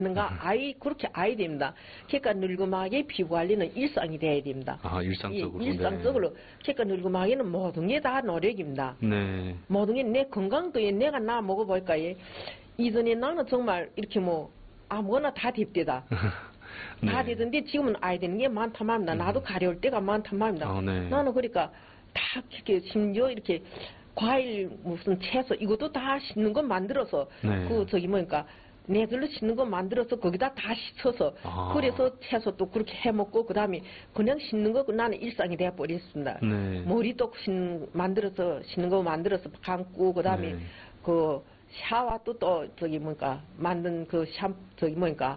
는가 아이 그렇게 아야 됩니다. 그러니까 늙음하게 피부 관리는 일상이 돼야 됩니다. 아, 일상적으로. 일상적으로. 네. 그러니까 늙음하게는 모든 게 다 노력입니다. 네. 모든 게 내 건강도 내가 나 먹어볼까 예. 이전에 나는 정말 이렇게 뭐 아무거나 다 됩대다. 네. 다 되던데 지금은 아야 되는 게 많단 말입니다. 나도 가려울 때가 많단 말입니다. 아, 네. 나는 그러니까 다 이렇게 심지어 이렇게 과일 무슨 채소 이것도 다 씻는 거 만들어서 네. 그 저기 뭐니까 내들로 씻는 거 만들어서 거기다 다 씻어서 아. 그래서 채소도 그렇게 해먹고 그 다음에 그냥 씻는 거 나는 일상이 돼버렸습니다. 네. 머리도 만들어서 씻는 거 만들어서 감고 그 다음에 네. 그 샤워도 또 저기 뭐니까 만든 그 저기 뭐니까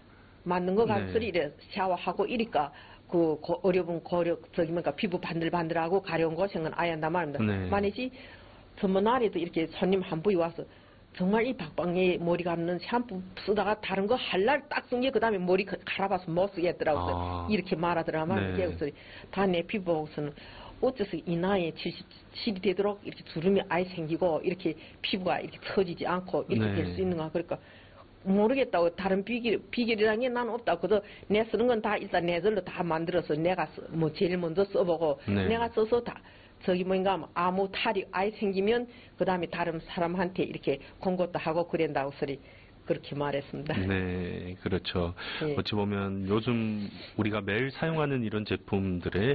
만든 거 같이 네. 이래 샤워하고 이니까 그 어려운 저기 뭐니까 피부 반들반들하고 가려운 곳에는 아예 한단 말입니다. 네. 만약에 전번날에도 이렇게 손님 한 분이 와서 정말 이 박방에 머리 감는 샴푸 쓰다가 다른 거 할 날 딱 쓴 게 그 다음에 머리 갈아봐서 못 쓰겠더라고요. 아. 이렇게 말하더라만. 네. 그래서 다 내 피부 보고서는 어째서 이 나이에 77이 되도록 이렇게 주름이 아예 생기고 이렇게 피부가 이렇게 처지지 않고 이렇게 네. 될 수 있는가. 그러니까 모르겠다고 다른 비결이라는 게 나는 없다고. 그래서 내 쓰는 건 다 일단 내절로 다 만들어서 내가 뭐 제일 먼저 써보고 네. 내가 써서 다 저기 뭔가 아무 탈이 아예 생기면 그 다음에 다른 사람한테 이렇게 공것도 하고 그런다고 소리 그렇게 말했습니다. 네, 그렇죠. 네. 어찌 보면 요즘 우리가 매일 사용하는 이런 제품들에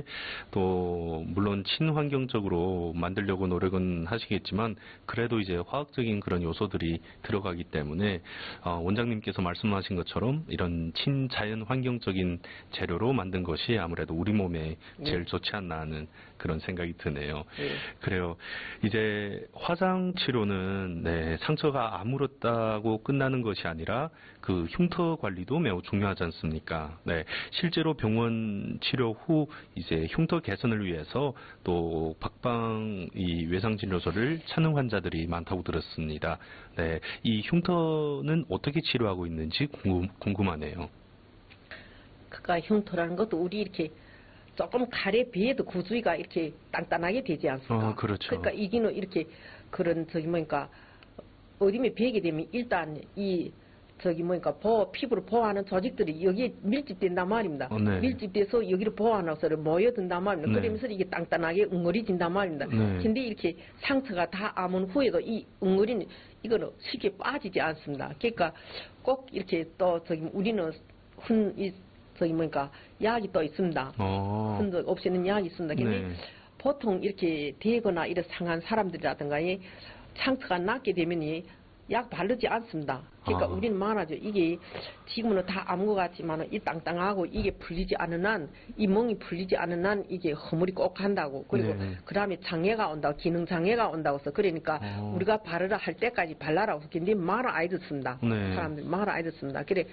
또 물론 친환경적으로 만들려고 노력은 하시겠지만 그래도 이제 화학적인 그런 요소들이 들어가기 때문에 원장님께서 말씀하신 것처럼 이런 친자연 환경적인 재료로 만든 것이 아무래도 우리 몸에 제일 좋지 않나 하는 그런 생각이 드네요. 네. 그래요. 이제 화상 치료는 네, 상처가 아물었다고 끝나는 것이 아니라 그 흉터 관리도 매우 중요하지 않습니까? 네, 실제로 병원 치료 후 이제 흉터 개선을 위해서 또 박방 이 외상진료소를 찾는 환자들이 많다고 들었습니다. 네, 이 흉터는 어떻게 치료하고 있는지 궁금하네요. 그러니까 흉터라는 것도 우리 이렇게 조금 가래 비해도 구주위가 이렇게 단단하게 되지 않습니까? 그렇죠. 그러니까 이기는 이렇게 그런 저기 뭐니까 어디에 베게 되면 일단 이 저기 뭐니까 피부를 보호하는 조직들이 여기에 밀집된단 말입니다. 네. 밀집돼서 여기를 보호하면서 모여든단 말입니다. 네. 그러면서 이게 단단하게 웅얼해진단 말입니다. 네. 근데 이렇게 상처가 다 아문 후에도 이 웅얼이는 이거는 쉽게 빠지지 않습니다. 그러니까 꼭 이렇게 또 저기 우리는 저기 뭐니까 약이 또 있습니다. 흔적 없애는 약이 있습니다. 근데 네. 보통 이렇게 되거나 이런 상한 사람들이라든가 상처가 낫게 되면 약 바르지 않습니다. 그러니까 우리는 말하죠. 이게 지금은 다 아무 것 같지만 이 땅땅하고 이게 풀리지 않은 한, 이 멍이 풀리지 않은 한 이게 허물이 꼭 한다고. 그리고 네. 그 다음에 장애가 온다고, 기능 장애가 온다고 해서 그러니까 우리가 바르라 할 때까지 발라라고 해서 근데 말을 안 듣습니다. 네. 사람들이 말을 안 듣습니다. 그래,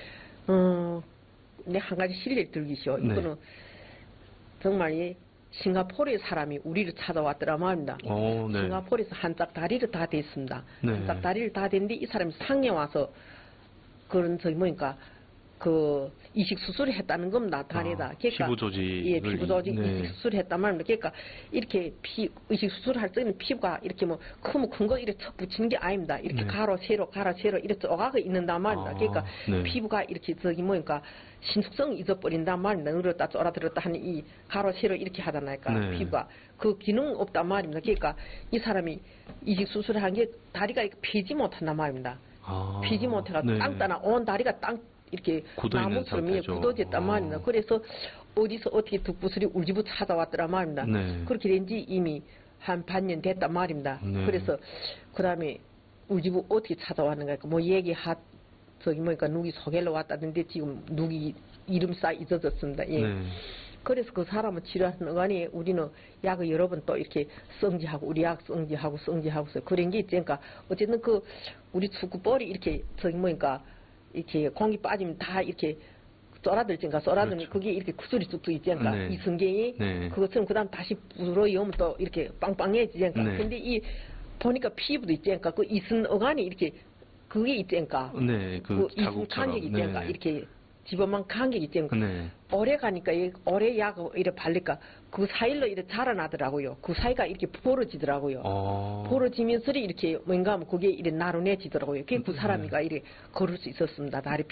내 한 가지 실례를 들기시오. 네. 이거는 정말 싱가포르의 사람이 우리를 찾아왔더라 말입니다. 네. 싱가포르에서 한짝 다리를 다 됐습니다. 네. 한짝 다리를 다 됐는데 이 사람이 상해 와서 그런 저기 뭐니까 그 이식 수술을 했다는 겁니다. 다리에다. 그러니까 피부 조직. 예, 피부 조직 네. 이식 수술을 했단 말입니다. 그러니까 이렇게 이식 수술을 할 때는 피부가 이렇게 뭐 크면 큰 거 이렇게 척 붙이는 게 아닙니다. 이렇게 네. 가로 세로 이렇게 쪼가가 있는단 말입니다. 그러니까 네. 피부가 이렇게 저기 뭐니까 신축성이 잊어버린단 말입니다. 늘었다 쪼라들었다 하는 이 가로 세로 이렇게 하잖아요. 그러니까 네. 피부가 그 기능 없단 말입니다. 그러니까 이 사람이 이식 수술을 한 게 다리가 이렇게 피지 못한단 말입니다. 피지 못해가 네. 땅따나 온 다리가 이렇게 나무처럼 굳어졌단 말입니다. 그래서 어디서 어떻게 득부술이 우리 집을 찾아왔더라 말입니다. 네. 그렇게 된 지 이미 한 반년 됐단 말입니다. 네. 그래서 그 다음에 우리 집을 어떻게 찾아왔는가 뭐 저기 뭐니까 누기 소개로 왔다던데 지금 누기 이름 싸 잊어졌습니다. 예. 네. 그래서 그 사람을 치료하는 어간에 우리는 약을 여러 번 또 이렇게 성지하고 우리 약 성지하고 해서 그런 게 있으니까 어쨌든 그 우리 축구볼이 이렇게 저기 뭐니까 이렇게 공기 빠지면 다 이렇게 쏘라들지니까 쏘라들면 그렇죠. 그게 이렇게 구슬이 뚝뚝 있지니까 네. 이성계에 네. 그것처럼 그다음 다시 부러이면 또 이렇게 빵빵해지니까 네. 근데 이 보니까 피부도 있지니까 그 이승 어간이 이렇게 그게 있지니까 네, 그 이승 간격이 있지니까 네. 이렇게 집어만 간격이 있지니까 네. 오래 가니까 오래 약을 이렇게 바르니까 그 사이로 이렇게 자라나더라고요. 그 사이가 이렇게 벌어지더라고요. 벌어지면서 이렇게 뭔가 하면 그게 이렇게 나른해지더라고요. 그게 그 사람이가 이렇게 걸을 수 있었습니다. 다리